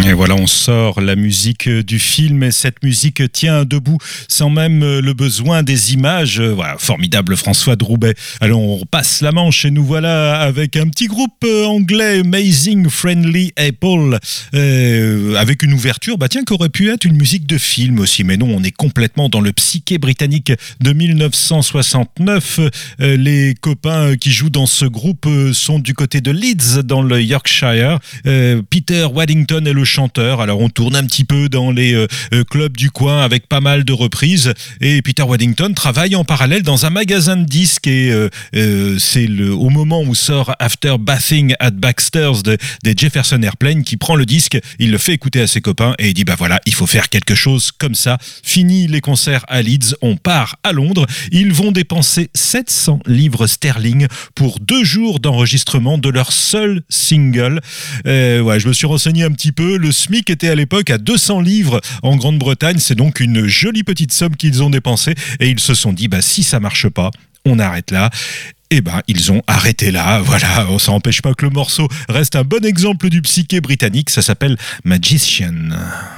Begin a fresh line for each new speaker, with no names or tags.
Et voilà, on sort la musique du film et cette musique tient debout sans même le besoin des images. Voilà, formidable François Droubet. Alors on passe la Manche et nous voilà avec un petit groupe anglais, Amazing Friendly Apple, avec une ouverture, qui aurait pu être une musique de film aussi, mais non, on est complètement dans le psyché britannique de 1969. Les copains qui jouent dans ce groupe sont du côté de Leeds, dans le Yorkshire. Peter Waddington est le chanteur. Alors on tourne un petit peu dans les clubs du coin avec pas mal de reprises et Peter Waddington travaille en parallèle dans un magasin de disques et c'est au moment où sort After Bathing at Baxter's des Jefferson Airplane qui prend le disque, il le fait écouter à ses copains et il dit voilà, il faut faire quelque chose comme ça. Fini les concerts à Leeds, on part à Londres. Ils vont dépenser 700 livres sterling pour 2 jours d'enregistrement de leur seul single. Je me suis renseigné un petit peu. Le SMIC était à l'époque à 200 livres en Grande-Bretagne. C'est donc une jolie petite somme qu'ils ont dépensée et ils se sont dit si ça marche pas, on arrête là. Ils ont arrêté là. Voilà, ça n'empêche pas que le morceau reste un bon exemple du psyché britannique. Ça s'appelle Magician.